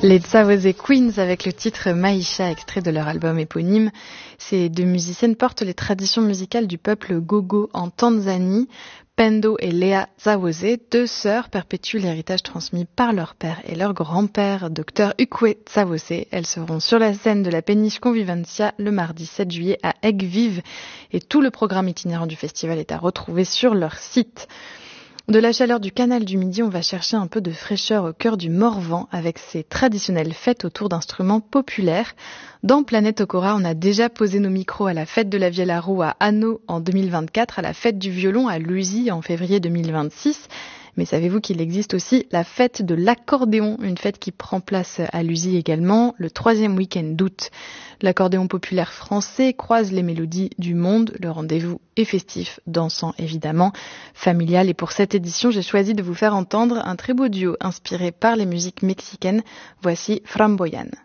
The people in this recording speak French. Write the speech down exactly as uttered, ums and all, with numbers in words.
Les Tzawose Queens avec le titre Maisha, extrait de leur album éponyme. Ces deux musiciennes portent les traditions musicales du peuple Gogo en Tanzanie. Pendo et Lea Tzawose, deux sœurs, perpétuent l'héritage transmis par leur père et leur grand-père, Dr Ukwe Tzawose. Elles seront sur la scène de la Péniche Convivencia le mardi sept juillet à Aigues-Vives et tout le programme itinérant du festival est à retrouver sur leur site. De la chaleur du canal du Midi, on va chercher un peu de fraîcheur au cœur du Morvan avec ses traditionnelles fêtes autour d'instruments populaires. Dans Planète Okora, on a déjà posé nos micros à la fête de la vielle à roue à Hanau en deux mille vingt-quatre, à la fête du violon à Lusy en février deux mille vingt-six. Mais savez-vous qu'il existe aussi la fête de l'accordéon, une fête qui prend place à Lusy également, le troisième week-end d'août. L'accordéon populaire français croise les mélodies du monde. Le rendez-vous est festif, dansant évidemment, familial. Et pour cette édition, j'ai choisi de vous faire entendre un très beau duo inspiré par les musiques mexicaines. Voici Framboyan.